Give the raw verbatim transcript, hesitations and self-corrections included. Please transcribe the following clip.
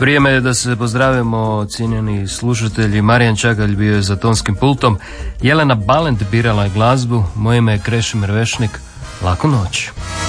Vrijeme je da se pozdravimo, cijenjeni slušatelji. Marijan Čagalj bio je za tonskim pultom, Jelena Balent birala je glazbu, moje ime je Krešimir Vešnik. Laku noć.